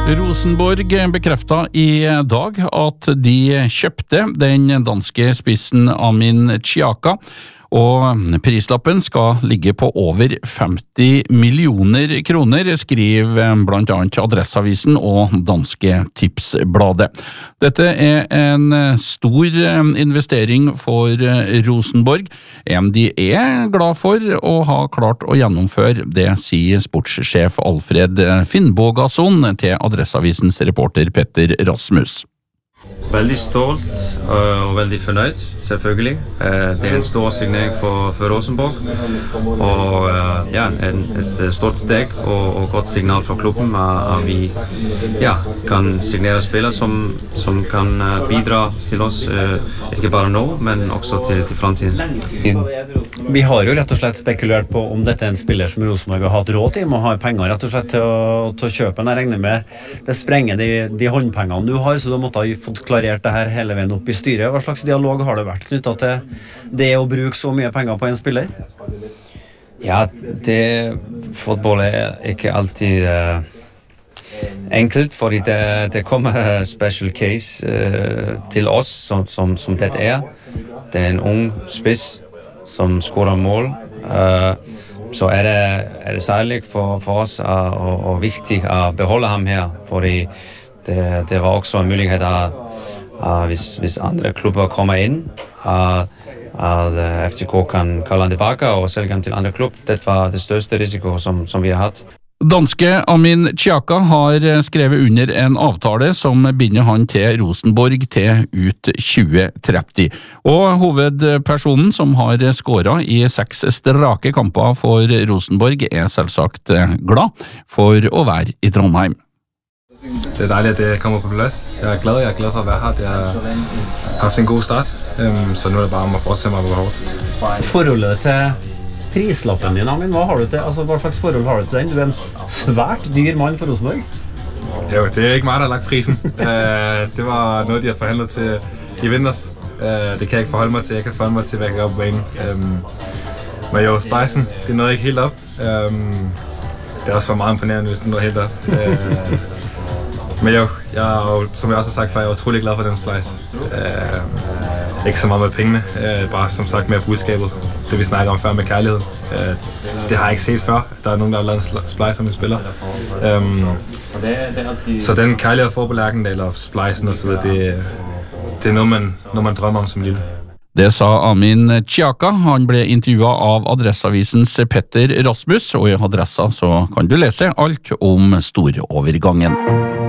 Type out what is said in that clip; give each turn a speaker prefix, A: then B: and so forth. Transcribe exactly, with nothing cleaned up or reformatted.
A: Rosenborg bekreftet i dag at de kjøpte den danske spissen Amin Xhaka, og prislappen skal ligge på over femti millioner kroner, skriver blant annet Adresseavisen og danske Tipsbladet. Dette er en stor investering for Rosenborg, en de er glad for å ha klart å gjennomføre, det sier sportssjef Alfred Finnbogason til Adresseavisens reporter Petter Rasmus.
B: Veldig stolt og veldig fornøyd, selvfølgelig. Det er en stor signering for, for Rosenborg, og ja, en, et stort steg og, og godt signal fra klubben at vi ja, kan signere spillere som, som kan bidra til oss, ikke bare nå, men også til, til fremtiden.
C: Vi har jo rett og slett spekulert på om dette er en spiller som Rosenborg har hatt råd til, må ha penger rett og slett til å, til å kjøpe. Jeg regner med det sprenger de, de håndpengene du har, så du måtte ha fått klarert det her hele veien opp i styret. Hva slags dialog har det vært knyttet til det å bruke så mye penger på en spiller?
B: Ja, det fotball er ikke alltid uh, enkelt, fordi det, det kommer special case uh, til oss som, som, som dette er. Det er en ung spiss som skårer mål. Uh, så er det, er det særlig for, for oss uh, og, og viktig å beholde ham her, fordi det, det var også en mulighet at Uh, hvis, hvis andre klubber kommer inn, uh, at uh, F C K kan kalle han tilbake og selge ham til andre klubb. Det var det største risiko som, som vi har hatt.
A: Danske Amin Xhaka har skrevet under en avtale som binder han til Rosenborg til ut tjue tretti. Og hovedpersonen som har skåret i seks strake kamper for Rosenborg er selvsagt glad for å være i Trondheim.
D: Det er dejligt, at det kommer på plads. Jeg er glad, jeg er glad for at være her. Jeg har haft en god start, så nu er det bare om at fortsætte mig på hårdt.
C: Forholdet til prislappen din, Amin, hva har du til? Altså, hva slags forhold har du til den? Du er en svært dyr mann for Rosenborg.
D: Jo, det er ikke mig, der har lagt prisen. Det var noget, de har forhandlet til i vinters. Det kan jeg ikke forholde mig til. Jeg kan forholde mig til, hvad jeg gør på banen. Men jo, spejsen, det nåede ikke helt op. Det er også for meget imponerende, hvis det nåede helt op. Men jo, jeg er jo, som jeg også har sagt før, jeg er utrolig glad for den splice. Uh, ikke så meget med pengene, uh, bare som sagt med budskabet, det vi snakker om før med kærlighed. Uh, det har jeg ikke set før, der er nogen, der har lavet en splice som en spiller. Um, så den kærlighed for på Lerkendal og splicen og så videre, det, det er noget man, noget, man drømmer om som lille.
A: Det sa Amin Xhaka. Han ble intervjuet av Adresseavisens Petter Rasmus, og i Adressa så kan du lese alt om storovergangen.